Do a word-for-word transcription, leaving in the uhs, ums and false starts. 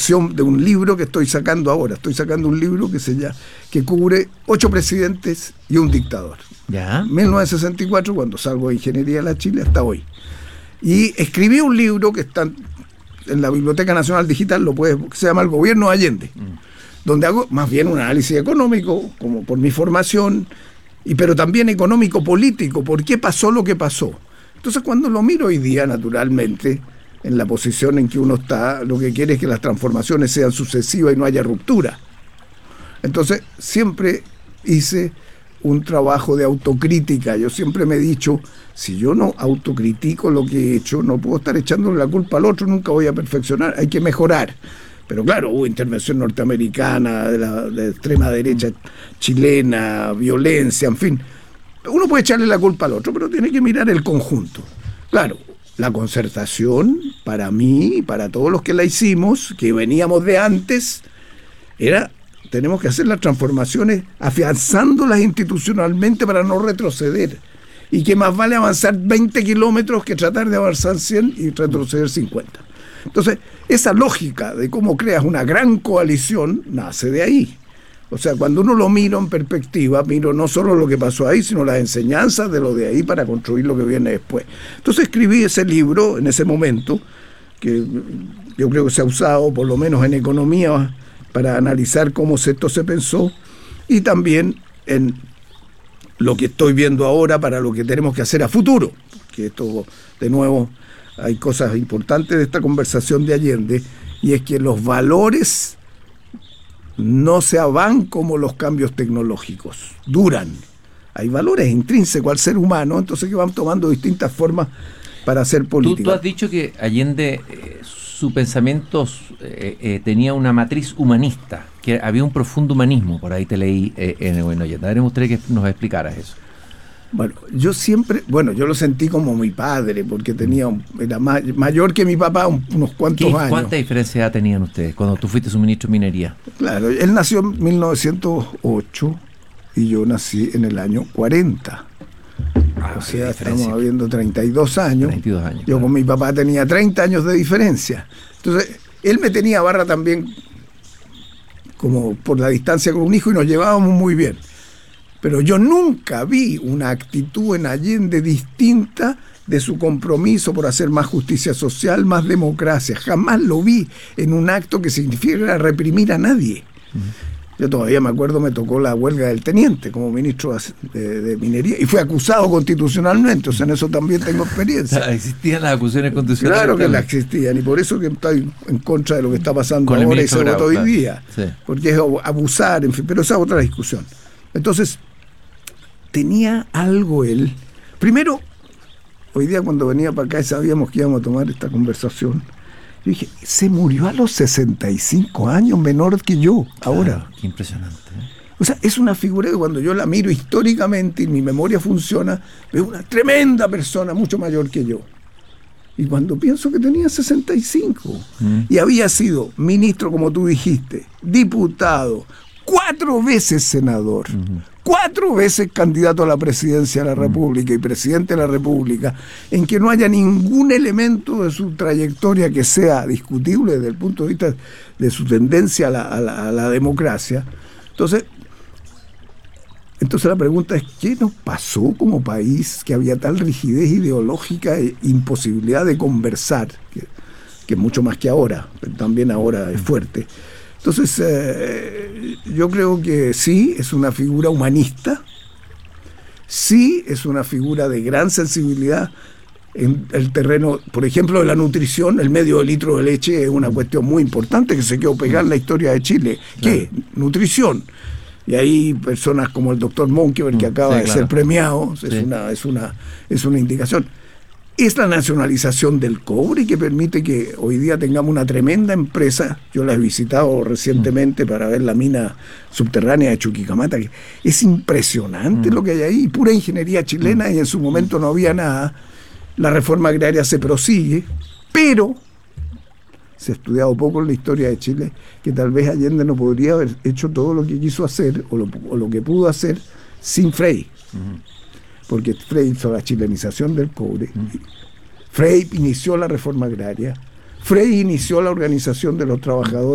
versión de un libro que estoy sacando ahora. Estoy sacando un libro que se llama, que cubre ocho presidentes y un dictador. ¿Ya? mil novecientos sesenta y cuatro, cuando salgo de Ingeniería de la Chile, hasta hoy. Y escribí un libro que está en la Biblioteca Nacional Digital, lo puedes, que se llama El Gobierno de Allende, mm. donde hago más bien un análisis económico, como por mi formación, y pero también económico-político, por qué pasó lo que pasó. Entonces, cuando lo miro hoy día, naturalmente, en la posición en que uno está, lo que quiere es que las transformaciones sean sucesivas y no haya ruptura. Entonces, siempre hice un trabajo de autocrítica. Yo siempre me he dicho, si yo no autocritico lo que he hecho, no puedo estar echándole la culpa al otro, nunca voy a perfeccionar, hay que mejorar. Pero claro, hubo intervención norteamericana, de la, de la extrema derecha chilena, violencia, en fin. Uno puede echarle la culpa al otro, pero tiene que mirar el conjunto. Claro, la concertación, para mí y para todos los que la hicimos, que veníamos de antes, era... Tenemos que hacer las transformaciones afianzándolas institucionalmente para no retroceder. Y que más vale avanzar veinte kilómetros que tratar de avanzar cien y retroceder cincuenta. Entonces, esa lógica de cómo creas una gran coalición nace de ahí. O sea, cuando uno lo mira en perspectiva, miro no solo lo que pasó ahí, sino las enseñanzas de lo de ahí para construir lo que viene después. Entonces escribí ese libro en ese momento, que yo creo que se ha usado, por lo menos en economía, para analizar cómo esto se pensó, y también en lo que estoy viendo ahora para lo que tenemos que hacer a futuro. Que esto, de nuevo, hay cosas importantes de esta conversación de Allende, y es que los valores no se van como los cambios tecnológicos, duran. Hay valores intrínsecos al ser humano, entonces que van tomando distintas formas para hacer política. Tú, tú has dicho que Allende... Eh, su pensamiento eh, eh, tenía una matriz humanista, que había un profundo humanismo, por ahí te leí eh, en el Gobierno de Allende. A ver, me gustaría que nos explicaras eso. Bueno, yo siempre, bueno, yo lo sentí como mi padre, porque tenía, era ma- mayor que mi papá un, unos cuantos ¿Qué, años. ¿Cuánta diferencia tenían ustedes cuando tú fuiste su ministro de Minería? Claro, él nació en mil novecientos ocho y yo nací en el año cuarenta. Ah, o sea, estamos habiendo treinta y dos años. treinta y dos años. Yo claro. con mi papá tenía treinta años de diferencia. Entonces, él me tenía barra también, como por la distancia con un hijo, y nos llevábamos muy bien. Pero yo nunca vi una actitud en Allende distinta de su compromiso por hacer más justicia social, más democracia. Jamás lo vi en un acto que significara reprimir a nadie. Uh-huh. Yo todavía me acuerdo, me tocó la huelga del teniente como ministro de, de Minería y fue acusado constitucionalmente, o sea, en eso también tengo experiencia. O sea, existían las acusaciones constitucionales. Claro que las existían, y por eso que estoy en contra de lo que está pasando con ahora y se votó hoy claro. día, sí. Porque es abusar, en fin, pero esa es otra discusión. Entonces, tenía algo él. Primero, hoy día cuando venía para acá y sabíamos que íbamos a tomar esta conversación, yo dije, se murió a los sesenta y cinco años, menor que yo, ahora. Claro, qué impresionante. ¿eh? O sea, es una figura que cuando yo la miro históricamente y mi memoria funciona, veo una tremenda persona, mucho mayor que yo. Y cuando pienso que tenía sesenta y cinco, mm. y había sido ministro, como tú dijiste, diputado, cuatro veces senador, uh-huh. cuatro veces candidato a la presidencia de la República y presidente de la República, en que no haya ningún elemento de su trayectoria que sea discutible desde el punto de vista de su tendencia a la, a la, a la democracia. Entonces, entonces la pregunta es, ¿qué nos pasó como país que había tal rigidez ideológica e imposibilidad de conversar? Que, que mucho más que ahora, pero también ahora es fuerte. Entonces, eh, yo creo que sí, es una figura humanista, sí es una figura de gran sensibilidad en el terreno, por ejemplo, de la nutrición. El medio litro de leche es una cuestión muy importante que se quedó pegada en la historia de Chile. ¿Qué? Claro. Nutrición. Y hay personas como el doctor Monkeberg, que acaba sí, de claro. ser premiado, es, sí. una, es, una, es una indicación. Es la nacionalización del cobre que permite que hoy día tengamos una tremenda empresa. Yo la he visitado recientemente mm. para ver la mina subterránea de Chuquicamata. Que es impresionante mm. lo que hay ahí, pura ingeniería chilena, mm. y en su momento no había nada. La reforma agraria se prosigue, pero se ha estudiado poco en la historia de Chile, que tal vez Allende no podría haber hecho todo lo que quiso hacer, o lo, o lo que pudo hacer, sin Frei. Mm. Porque Frei hizo la chilenización del cobre, mm. Frei inició la reforma agraria, Frei inició la organización de los trabajadores